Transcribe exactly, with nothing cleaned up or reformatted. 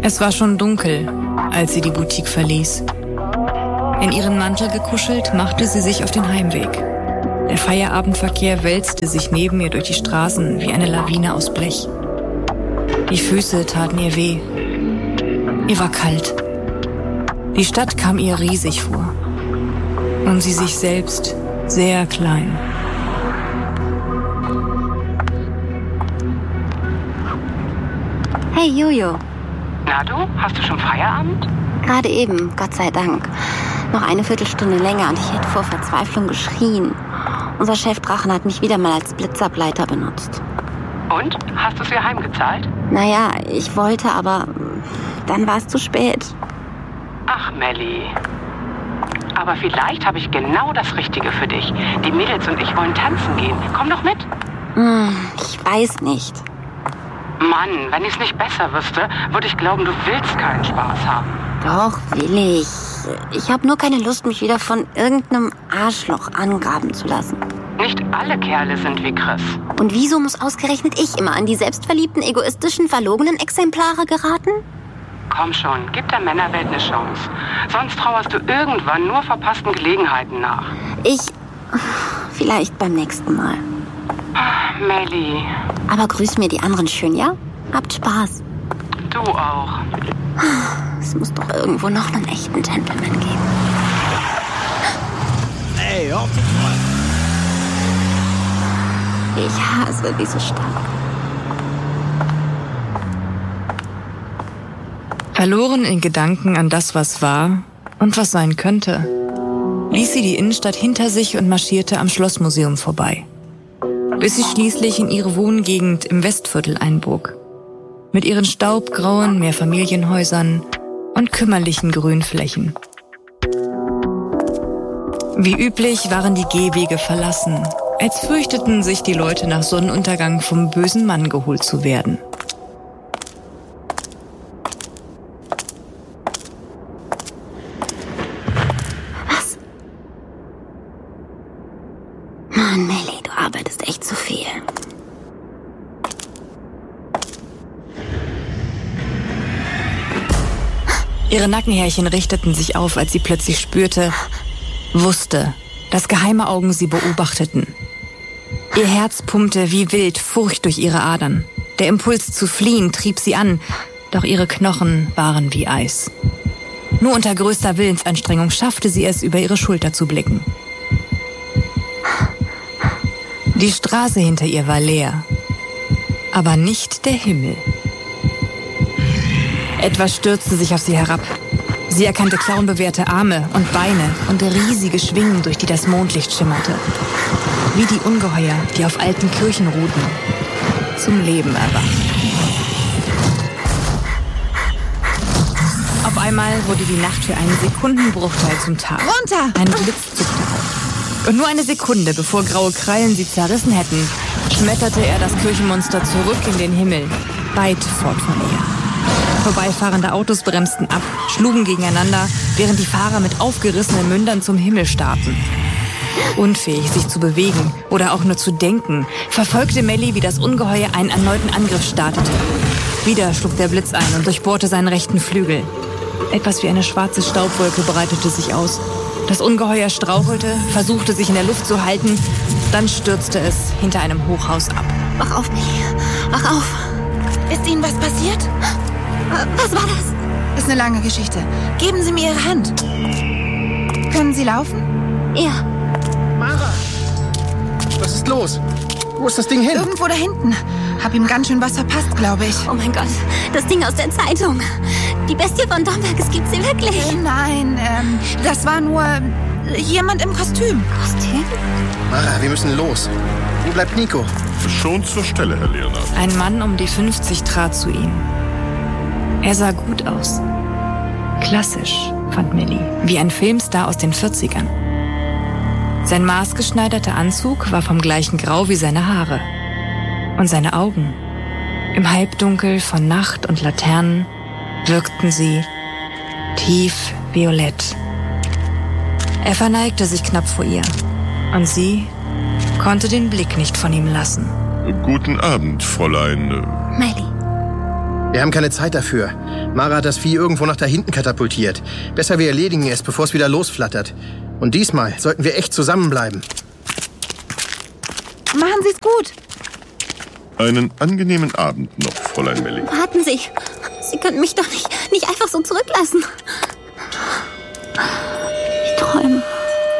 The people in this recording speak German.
Es war schon dunkel, als sie die Boutique verließ. In ihren Mantel gekuschelt, machte sie sich auf den Heimweg. Der Feierabendverkehr wälzte sich neben ihr durch die Straßen wie eine Lawine aus Blech. Die Füße taten ihr weh. Ihr war kalt. Die Stadt kam ihr riesig vor. Und sie sich selbst sehr klein. Hey Jojo. Na du, hast du schon Feierabend? Gerade eben, Gott sei Dank. Noch eine Viertelstunde länger und ich hätte vor Verzweiflung geschrien. Unser Chef Drachen hat mich wieder mal als Blitzableiter benutzt. Und? Hast du es ihr heimgezahlt? Naja, ich wollte, aber dann war es zu spät. Ach, Melli. Aber vielleicht habe ich genau das Richtige für dich. Die Mädels und ich wollen tanzen gehen. Komm doch mit. Hm, ich weiß nicht. Mann, wenn ich es nicht besser wüsste, würde ich glauben, du willst keinen Spaß haben. Doch, will ich. Ich habe nur keine Lust, mich wieder von irgendeinem Arschloch angraben zu lassen. Nicht alle Kerle sind wie Chris. Und wieso muss ausgerechnet ich immer an die selbstverliebten, egoistischen, verlogenen Exemplare geraten? Komm schon, gib der Männerwelt eine Chance. Sonst trauerst du irgendwann nur verpassten Gelegenheiten nach. Ich... vielleicht beim nächsten Mal. Ach, Melli. Aber grüß mir die anderen schön, ja? Habt Spaß. Du auch. Es muss doch irgendwo noch einen echten Gentleman geben. Hey, hör auf die Freude. Ich hasse diese Stadt. Verloren in Gedanken an das, was war und was sein könnte, ließ sie die Innenstadt hinter sich und marschierte am Schlossmuseum vorbei, bis sie schließlich in ihre Wohngegend im Westviertel einbog, mit ihren staubgrauen Mehrfamilienhäusern und kümmerlichen Grünflächen. Wie üblich waren die Gehwege verlassen, als fürchteten sich die Leute nach Sonnenuntergang vom bösen Mann geholt zu werden. Was? Mann, Melli, du arbeitest echt zu viel. Ihre Nackenhärchen richteten sich auf, als sie plötzlich spürte, wusste, dass geheime Augen sie beobachteten. Ihr Herz pumpte wie wild Furcht durch ihre Adern. Der Impuls zu fliehen trieb sie an, doch ihre Knochen waren wie Eis. Nur unter größter Willensanstrengung schaffte sie es, über ihre Schulter zu blicken. Die Straße hinter ihr war leer, aber nicht der Himmel. Etwas stürzte sich auf sie herab. Sie erkannte klauenbewehrte Arme und Beine und riesige Schwingen, durch die das Mondlicht schimmerte. Wie die Ungeheuer, die auf alten Kirchen ruhten, zum Leben erwacht. Auf einmal wurde die Nacht für einen Sekundenbruchteil zum Tag. Runter! Ein Blitz zuckte auf. Und nur eine Sekunde, bevor graue Krallen sie zerrissen hätten, schmetterte er das Kirchenmonster zurück in den Himmel, weit fort von ihr. Vorbeifahrende Autos bremsten ab, schlugen gegeneinander, während die Fahrer mit aufgerissenen Mündern zum Himmel starrten. Unfähig, sich zu bewegen oder auch nur zu denken, verfolgte Melli, wie das Ungeheuer einen erneuten Angriff startete. Wieder schlug der Blitz ein und durchbohrte seinen rechten Flügel. Etwas wie eine schwarze Staubwolke breitete sich aus. Das Ungeheuer strauchelte, versuchte sich in der Luft zu halten, dann stürzte es hinter einem Hochhaus ab. Wach auf, Melli. Wach auf. Ist Ihnen was passiert? Was war das? Ist eine lange Geschichte. Geben Sie mir Ihre Hand. Können Sie laufen? Ja. Mara! Was ist los? Wo ist das Ding hin? Irgendwo da hinten. Hab ihm ganz schön was verpasst, glaube ich. Oh mein Gott, das Ding aus der Zeitung. Die Bestie von Domberg, es gibt sie wirklich. Äh, nein, ähm, das war nur jemand im Kostüm. Kostüm? Mara, wir müssen los. Wo bleibt Nico? Schon zur Stelle, Herr Leonard. Ein Mann um die fünfzig trat zu ihm. Er sah gut aus. Klassisch, fand Melli, wie ein Filmstar aus den vierzigern. Sein maßgeschneiderter Anzug war vom gleichen Grau wie seine Haare. Und seine Augen, im Halbdunkel von Nacht und Laternen, wirkten sie tief violett. Er verneigte sich knapp vor ihr und sie konnte den Blick nicht von ihm lassen. Guten Abend, Fräulein. Melli. Wir haben keine Zeit dafür. Mara hat das Vieh irgendwo nach da hinten katapultiert. Besser wir erledigen es, bevor es wieder losflattert. Und diesmal sollten wir echt zusammenbleiben. Machen Sie's gut. Einen angenehmen Abend noch, Fräulein Melli. Warten Sie. Sie können mich doch nicht, nicht einfach so zurücklassen. Ich träume.